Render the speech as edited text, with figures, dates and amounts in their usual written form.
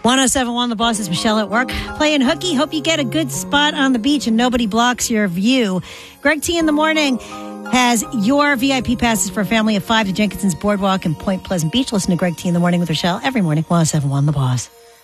1071, The Boss is Michelle at work. Playing hooky. Hope you get a good spot on the beach and nobody blocks your view. Greg T in the morning has your VIP passes for a family of 5 to Jenkinson's Boardwalk in Point Pleasant Beach. Listen to Greg T in the morning with Rochelle every morning. 1071, The Boss.